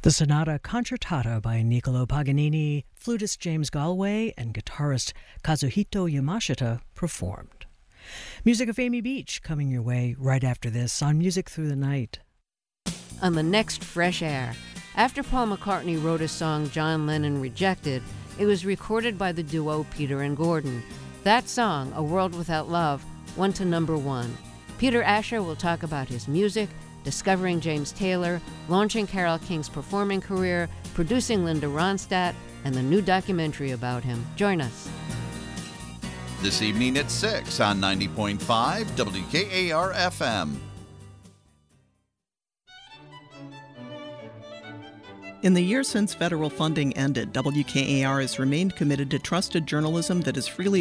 The Sonata Concertata by Niccolò Paganini, flutist James Galway, and guitarist Kazuhito Yamashita performed. Music of Amy Beach coming your way right after this on Music Through the Night. On the next Fresh Air, after Paul McCartney wrote a song John Lennon rejected, it was recorded by the duo Peter and Gordon. That song, A World Without Love, went to #1. Peter Asher will talk about his music, discovering James Taylor, launching Carole King's performing career, producing Linda Ronstadt, and the new documentary about him. Join us. This evening at 6 on 90.5 WKAR-FM. In the years since federal funding ended, WKAR has remained committed to trusted journalism that is freely